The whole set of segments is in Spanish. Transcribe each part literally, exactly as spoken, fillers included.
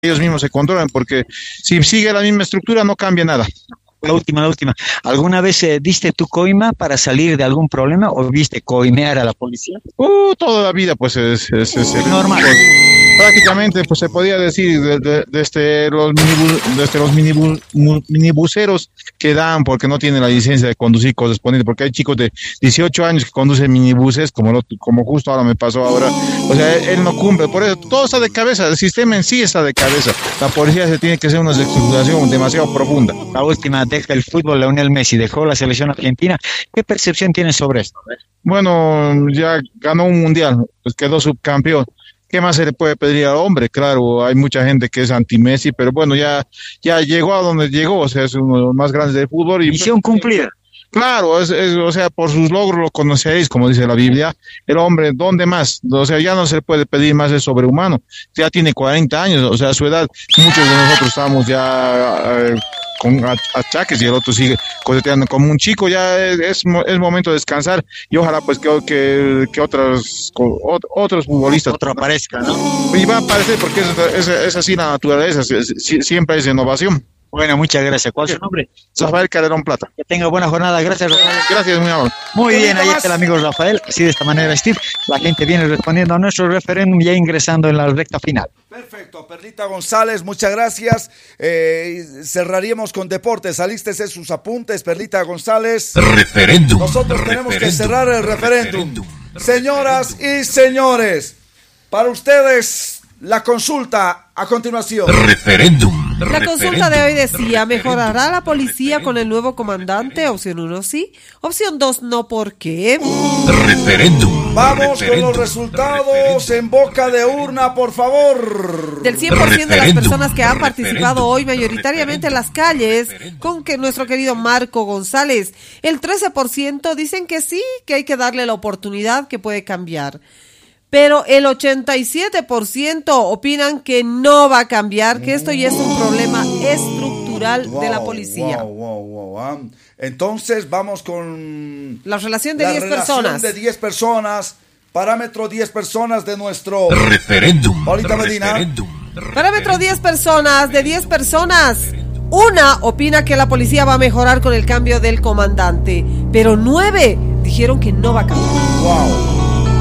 ellos mismos se controlan, porque si sigue la misma estructura no cambia nada. La última, la última. ¿Alguna vez eh, diste tu coima para salir de algún problema o viste coimear a la policía? Uh, toda la vida, pues es, es, es, es normal. Pues, prácticamente, pues se podía decir desde de, de este, los, minibus, desde los minibus, minibuseros que dan porque no tienen la licencia de conducir correspondiente, porque hay chicos de dieciocho años que conducen minibuses, como, lo, como justo ahora me pasó ahora. O sea, él, él no cumple, por eso todo está de cabeza, el sistema en sí está de cabeza. La policía se tiene que hacer una reestructuración demasiado profunda. La última, deja el fútbol, Lionel Messi dejó la selección argentina. ¿Qué percepción tienes sobre esto? Bueno, ya ganó un mundial, pues quedó subcampeón. ¿Qué más se le puede pedir al hombre? Claro, hay mucha gente que es anti-Messi, pero bueno, ya, ya llegó a donde llegó, o sea, es uno de los más grandes del fútbol. Y misión cumplida. Claro, es, es, o sea, por sus logros lo conocéis, como dice la Biblia. El hombre, ¿dónde más? O sea, ya no se le puede pedir más de sobrehumano. Ya tiene cuarenta años, o sea, a su edad, muchos de nosotros estamos ya eh, con achaques y el otro sigue coseteando como un chico. Ya es, es, es momento de descansar y ojalá pues que, que, que otros, otros futbolistas. Otro aparezca, ¿no? Y va a aparecer porque es, es, es así la naturaleza, es, es, siempre es innovación. Bueno, muchas gracias. ¿Cuál es su nombre? Rafael Calderón Plata. Que tenga buena jornada. Gracias, Rafael. Gracias, muy amable. Muy bien, ahí está el amigo Rafael. Así de esta manera, Steve, la gente viene respondiendo a nuestro referéndum ya ingresando en la recta final. Perfecto, Perlita González, muchas gracias. Eh, cerraríamos con deportes. Saliste de sus apuntes, Perlita González. Referéndum. Nosotros referéndum, tenemos que cerrar el referéndum. referéndum. Señoras y señores, para ustedes la consulta a continuación. Referéndum. La consulta de hoy decía, ¿mejorará la policía con el nuevo comandante? Opción uno, sí. Opción dos, no, ¿por qué? Referéndum. Vamos referéndum, con los resultados en boca de urna, por favor. Del cien por ciento de las personas que han participado hoy mayoritariamente en las calles, con que nuestro querido Marco González, el trece por ciento dicen que sí, que hay que darle la oportunidad, que puede cambiar. Pero el ochenta y siete por ciento opinan que no va a cambiar, que esto ya es un problema estructural wow, de la policía. Wow, wow, wow, wow. Entonces vamos con la relación de la diez relación personas. de diez personas, parámetro diez personas de nuestro referéndum. Paulita Medina. Referéndum. Parámetro diez personas, de diez personas. Una opina que la policía va a mejorar con el cambio del comandante, pero nueve dijeron que no va a cambiar. Wow.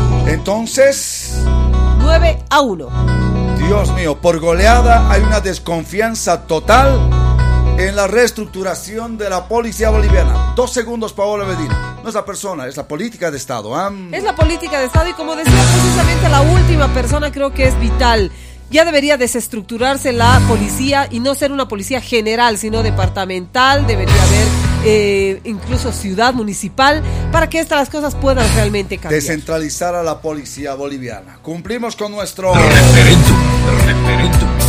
Entonces, nueve a uno. Dios mío, por goleada hay una desconfianza total en la reestructuración de la policía boliviana. Dos segundos, Paola Medina. No es la persona, es la política de Estado. ¿eh? Es la política de Estado y como decía precisamente la última persona, creo que es vital. Ya debería desestructurarse la policía y no ser una policía general, sino departamental. Debería haber eh, incluso ciudad municipal para que estas cosas puedan realmente cambiar. Descentralizar a la policía boliviana. Cumplimos con nuestro referéndum. Referéndum.